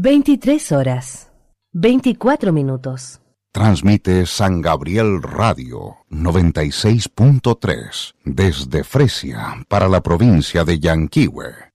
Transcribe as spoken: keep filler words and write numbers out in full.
veintitrés horas, veinticuatro minutos. Transmite San Gabriel Radio noventa y seis punto tres desde Fresia para la provincia de Yanquihue.